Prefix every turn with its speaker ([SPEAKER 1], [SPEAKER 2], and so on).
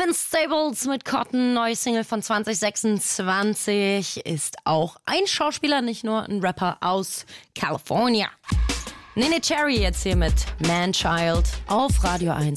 [SPEAKER 1] Vince Staples mit Cotton, neue Single von 2026, ist auch ein Schauspieler, nicht nur ein Rapper aus California. Nene Cherry jetzt hier mit Man Child auf Radio 1.